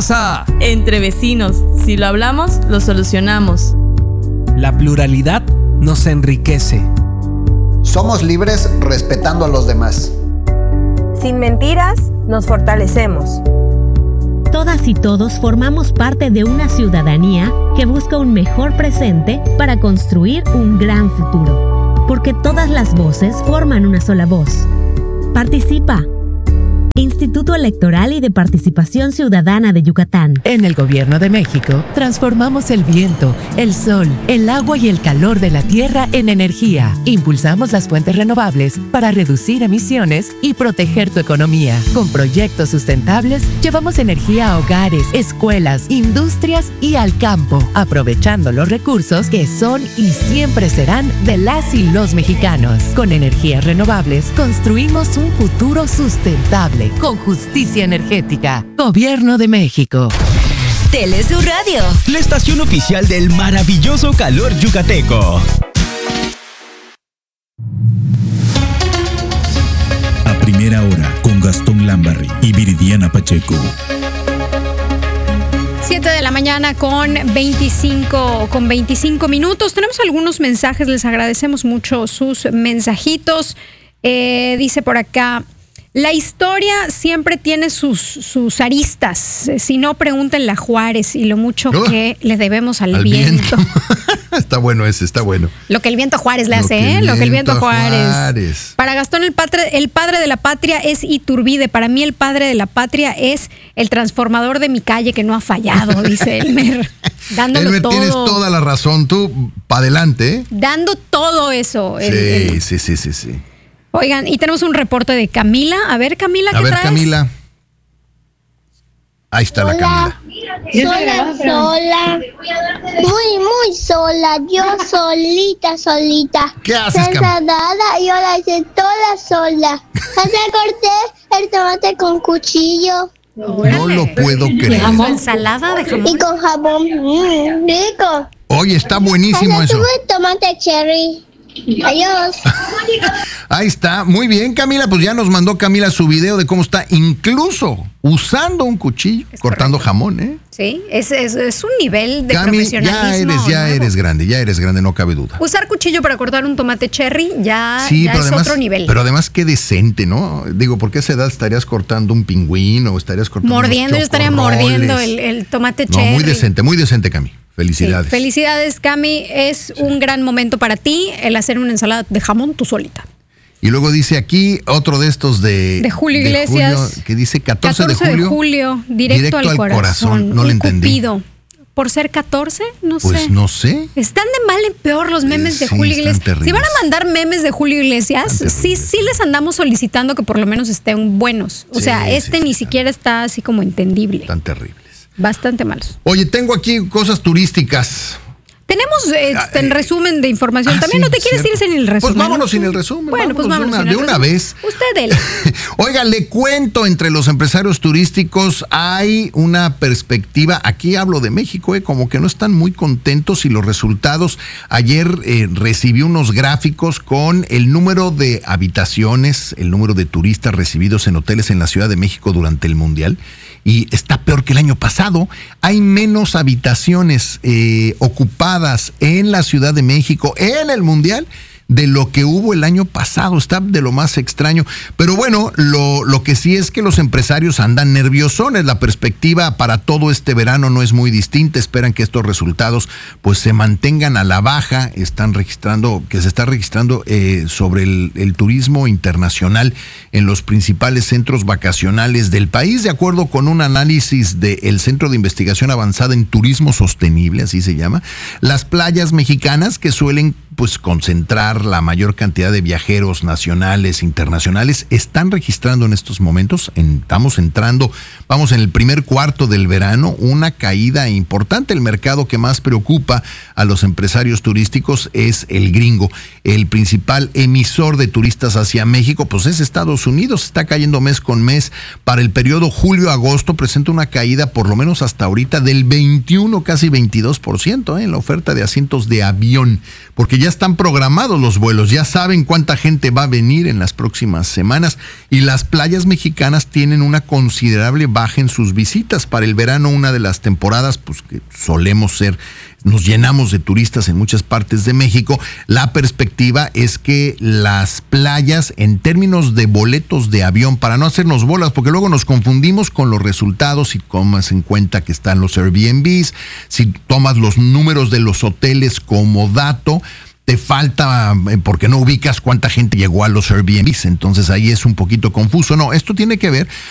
casa. Entre vecinos, si lo hablamos, lo solucionamos. La pluralidad nos enriquece. Somos libres respetando a los demás. Sin mentiras, nos fortalecemos. Todas y todos formamos parte de una ciudadanía que busca un mejor presente para construir un gran futuro. Porque todas las voces forman una sola voz. Participa. Instituto Electoral y de Participación Ciudadana de Yucatán. En el Gobierno de México, transformamos el viento, el sol, el agua y el calor de la tierra en energía. Impulsamos las fuentes renovables para reducir emisiones y proteger tu economía. Con proyectos sustentables, llevamos energía a hogares, escuelas, industrias y al campo, aprovechando los recursos que son y siempre serán de las y los mexicanos. Con energías renovables, construimos un futuro sustentable. Con justicia energética. Gobierno de México. Telesur Radio. La estación oficial del maravilloso calor yucateco. A primera hora con Gastón Lambarri y Viridiana Pacheco. 7 de la mañana con 25 minutos. Tenemos algunos mensajes, les agradecemos mucho sus mensajitos. Dice por acá: la historia siempre tiene sus aristas. Si no, pregúntenle a Juárez y lo mucho que le debemos al viento. Está bueno ese, está bueno. Lo que el viento a Juárez le hace, Lo que el viento a Juárez. Para Gastón, el padre de la patria es Iturbide. Para mí, el padre de la patria es el transformador de mi calle que no ha fallado, dice Elmer. Dándolo Elmer, todo. tienes toda la razón. Tú, para adelante, ¿eh? Dando todo eso. Sí. Oigan, y tenemos un reporte de Camila. A ver, Camila, ¿qué traes? A ver, Camila. Ahí está la Camila. Sola. Muy sola. Yo solita. ¿Qué haces, Camila? Yo la hice toda sola. Ya corté el tomate con cuchillo. No lo puedo creer. Ensalada de jamón. Y con jabón. Rico. Oye, está buenísimo eso. Tuve tomate cherry. Adiós. Ahí está, muy bien, Camila. Pues ya nos mandó Camila su video de cómo está incluso usando un cuchillo, cortando jamón, ¿eh? Sí, es un nivel de Cami, profesionalismo. ya eres grande, no cabe duda. Usar cuchillo para cortar un tomate cherry ya es además, otro nivel. Pero además qué decente, ¿no? Digo, ¿por qué a esa edad estarías cortando un pingüino o estarías cortando mordiendo? Yo estaría mordiendo el tomate cherry. No, muy decente, Cami. Felicidades. Sí, felicidades, Cami. Es un gran momento para ti el hacer una ensalada de jamón tú solita. Y luego dice aquí otro de estos de Julio Iglesias. Julio, que dice 14 de julio. Directo al corazón. No lo entendí. Cupido. ¿Por ser 14? No sé. Pues no sé. Están de mal en peor los memes de Julio Iglesias. Si van a mandar memes de Julio Iglesias, sí les andamos solicitando que por lo menos estén buenos. O sea, ni siquiera está así como entendible. Tan terribles. Bastante malos. Oye, tengo aquí cosas turísticas. Tenemos en resumen de información. También no te quieres ir sin el resumen. Pues vámonos sin el resumen. Bueno, pues vámonos de una vez. Usted dele. Oiga, le cuento, entre los empresarios turísticos hay una perspectiva, aquí hablo de México, como que no están muy contentos y los resultados. Ayer recibí unos gráficos con el número de habitaciones, el número de turistas recibidos en hoteles en la Ciudad de México durante el Mundial. Y está peor que el año pasado. Hay menos habitaciones ocupadas en la Ciudad de México en el Mundial de lo que hubo el año pasado. Está de lo más extraño. Pero bueno, lo que sí es que los empresarios andan nerviosones. La perspectiva para todo este verano no es muy distinta. Esperan que estos resultados pues se mantengan a la baja. Se está registrando sobre el turismo internacional en los principales centros vacacionales del país, de acuerdo con un análisis del Centro de Investigación Avanzada en Turismo Sostenible, así se llama. Las playas mexicanas, que suelen pues concentrar la mayor cantidad de viajeros nacionales, internacionales, están registrando en estos momentos, vamos en el primer cuarto del verano, una caída importante. El mercado que más preocupa a los empresarios turísticos es el gringo. El principal emisor de turistas hacia México, pues es Estados Unidos. Está cayendo mes con mes. Para el periodo julio-agosto presenta una caída, por lo menos hasta ahorita, del 21, casi 22% en la oferta de asientos de avión, porque ya están programados los vuelos. Ya saben cuánta gente va a venir en las próximas semanas y las playas mexicanas tienen una considerable baja en sus visitas. Para el verano, una de las temporadas, pues que solemos ser, nos llenamos de turistas en muchas partes de México. La perspectiva es que las playas, en términos de boletos de avión, para no hacernos bolas, porque luego nos confundimos con los resultados, si tomas en cuenta que están los Airbnbs, si tomas los números de los hoteles como dato, te falta, porque no ubicas cuánta gente llegó a los Airbnbs, entonces ahí es un poquito confuso. No, esto tiene que ver